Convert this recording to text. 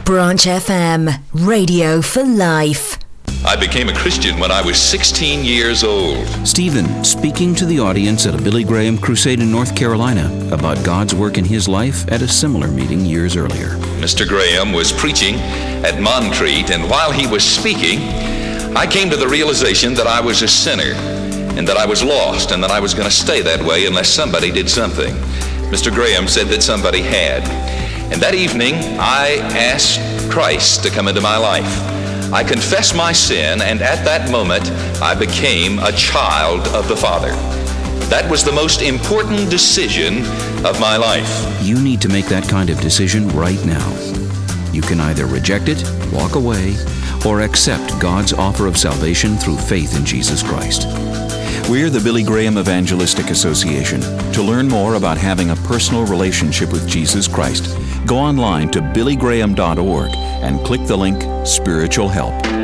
Branch FM, radio for life. I became a Christian when I was 16 years old. Stephen speaking to the audience at a Billy Graham crusade in North Carolina about God's work in his life at a similar meeting years earlier. Mr. Graham was preaching at Montreat, and while he was speaking, I came to the realization that I was a sinner and that I was lost and that I was going to stay that way unless somebody did something. Mr. Graham said that somebody had. And that evening, I asked Christ to come into my life. I confessed my sin, and at that moment, I became a child of the Father. That was the most important decision of my life. You need to make that kind of decision right now. You can either reject it, walk away, or accept God's offer of salvation through faith in Jesus Christ. We're the Billy Graham Evangelistic Association. To learn more about having a personal relationship with Jesus Christ, go online to billygraham.org and click the link Spiritual Help.